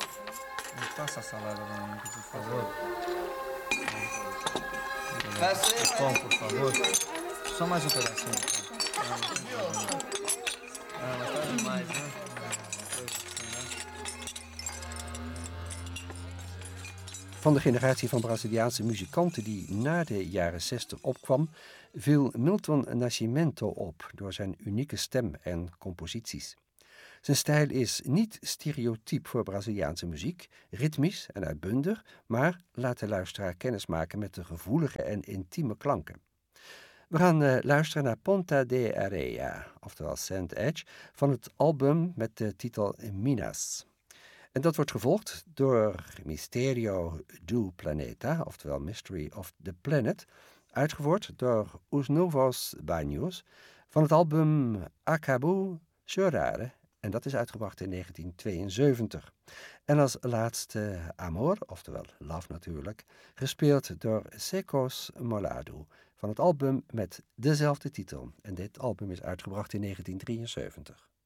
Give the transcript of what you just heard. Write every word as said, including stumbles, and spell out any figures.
Não passa a salada para mim, por favor. O pão, por favor. Só mais um pedacinho. Ah, mas tá demais, né? Van de generatie van Braziliaanse muzikanten die na de jaren zestig opkwam, viel Milton Nascimento op door zijn unieke stem en composities. Zijn stijl is niet stereotyp voor Braziliaanse muziek, ritmisch en uitbundig, maar laat de luisteraar kennismaken met de gevoelige en intieme klanken. We gaan uh, luisteren naar Ponta de Areia, oftewel Sand Edge, van het album met de titel Minas. En dat wordt gevolgd door Misterio do Planeta, oftewel Mystery of the Planet, uitgevoerd door Os Novos Banhos van het album Acabo Chorare. En dat is uitgebracht in negentien tweeënzeventig. En als laatste Amor, oftewel Love natuurlijk, gespeeld door Secos Molado van het album met dezelfde titel. En dit album is uitgebracht in negentien drieënzeventig.